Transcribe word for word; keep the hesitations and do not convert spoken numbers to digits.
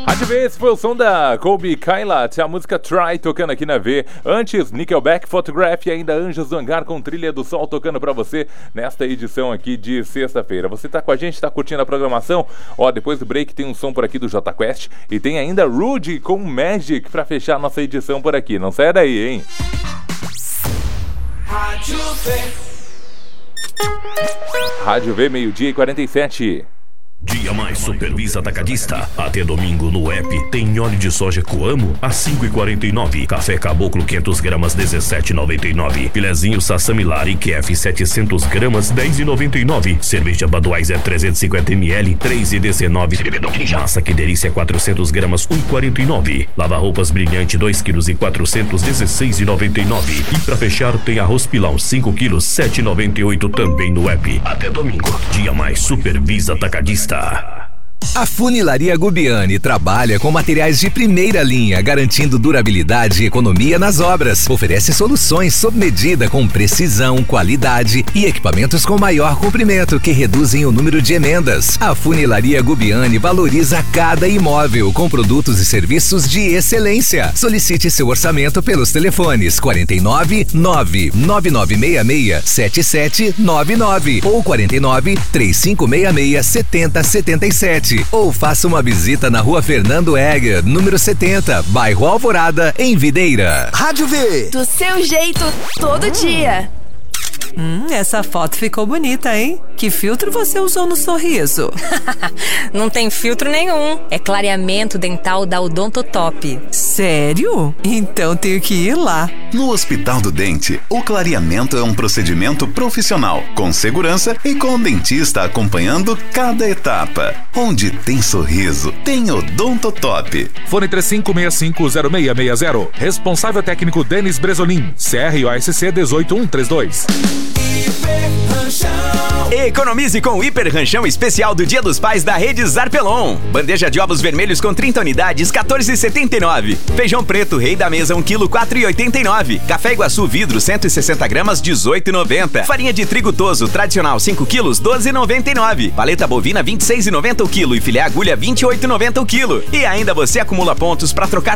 Rádio V, esse foi o som da Colby Kylat, a música Try tocando aqui na V. Antes, Nickelback, Photograph e ainda Anjos do Hangar com Trilha do Sol tocando pra você nesta edição aqui de sexta-feira. Você tá com a gente, tá curtindo a programação? Ó, depois do break tem um som por aqui do Jota Quest e tem ainda Rudy com Magic pra fechar a nossa edição por aqui. Não sai daí, hein? Rádio V. Rádio V, meio-dia e quarenta e sete. Dia mais Supervisa Atacadista. Até domingo no app tem óleo de soja Coamo a cinco e quarenta e nove. Café Caboclo quinhentas gramas dezessete e noventa e nove. Filezinho Sassami Lari Q F setecentas gramas dez e noventa e nove. Cerveja Budweiser trezentos e cinquenta mililitros três e dezenove. Massa Que Delícia quatrocentas gramas um e quarenta e nove. Lava roupas Brilhante dois quilos e quatrocentos dezesseis e noventa e nove. E pra fechar tem arroz Pilão cinco quilos sete e noventa e oito também no app. Até domingo. Dia mais Supervisa Atacadista. A Funilaria Gubiani trabalha com materiais de primeira linha, garantindo durabilidade e economia nas obras. Oferece soluções sob medida com precisão, qualidade e equipamentos com maior comprimento que reduzem o número de emendas. A Funilaria Gubiani valoriza cada imóvel com produtos e serviços de excelência. Solicite seu orçamento pelos telefones quarenta e nove, nove nove nove seis seis, sete sete nove nove ou quarenta e nove, três cinco seis seis, sete zero sete sete. Ou faça uma visita na Rua Fernando Egger, número setenta, bairro Alvorada, em Videira. Rádio V. Do seu jeito, todo dia. Hum, essa foto ficou bonita, hein? Que filtro você usou no sorriso? Não tem filtro nenhum. É clareamento dental da Odontotop. Sério? Então tenho que ir lá. No Hospital do Dente, o clareamento é um procedimento profissional, com segurança e com o dentista acompanhando cada etapa. Onde tem sorriso, tem Odontotop. Fone três cinco seis cinco zero seis seis zero. Responsável técnico Denis Bresolim. C R O S C um oito um três dois. Economize com o Hiper Ranchão especial do Dia dos Pais da Rede Zarpelon. Bandeja de ovos vermelhos com trinta unidades, quatorze e setenta e nove. Feijão preto Rei da Mesa um quilo, quatro e oitenta e nove. Café Iguaçu vidro cento e sessenta gramas, dezoito e noventa. Farinha de trigo toso tradicional cinco quilos, doze e noventa e nove. Paleta bovina vinte e seis e noventa o quilo e filé agulha vinte e oito e noventa o quilo. E ainda você acumula pontos para trocar